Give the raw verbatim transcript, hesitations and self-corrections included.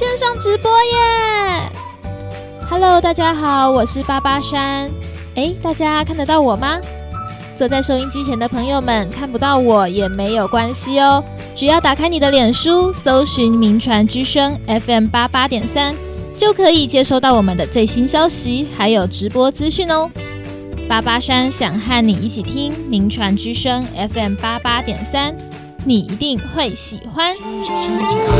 线上直播耶 ！Hello， 大家好，我是巴巴山。哎，大家看得到我吗？坐在收音机前的朋友们看不到我也没有关系哦，只要打开你的脸书，搜寻民传之声 F M 八八点三，就可以接收到我们的最新消息，还有直播资讯哦。巴巴山想和你一起听民传之声 F M 八八点三，你一定会喜欢。